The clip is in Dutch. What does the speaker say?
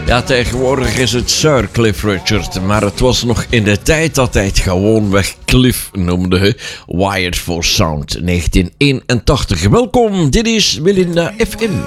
Ja, tegenwoordig is het Sir Cliff Richard, maar het was nog in de tijd dat hij het gewoonweg Cliff noemde. Wired for Sound, 1981. Welkom, dit is Willinda FM.